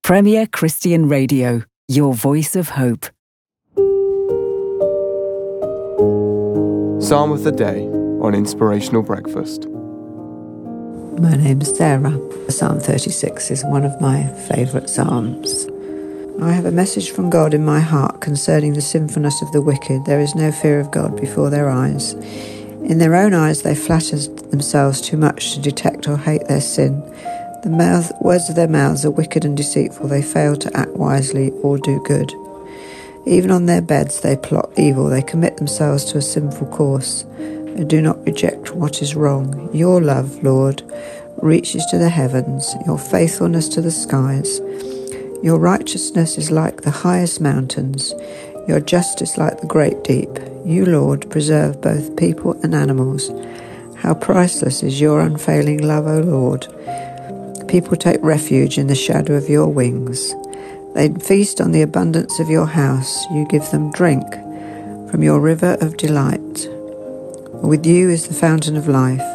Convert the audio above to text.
Premier Christian Radio, your voice of hope. Psalm of the Day on Inspirational Breakfast. My name's Sarah. Psalm 36 is one of my favourite psalms. I have a message from God in my heart concerning the sinfulness of the wicked. There is no fear of God before their eyes. In their own eyes they flatter themselves too much to detect or hate their sin. The words of their mouths are wicked and deceitful. They fail to act wisely or do good. Even on their beds they plot evil. They commit themselves to a sinful course. They do not reject what is wrong. Your love, Lord, reaches to the heavens, your faithfulness to the skies. Your righteousness is like the highest mountains, your justice like the great deep. You, Lord, preserve both people and animals. How priceless is your unfailing love, O Lord. People take refuge in the shadow of your wings. They feast on the abundance of your house. You give them drink from your river of delight. With you is the fountain of life.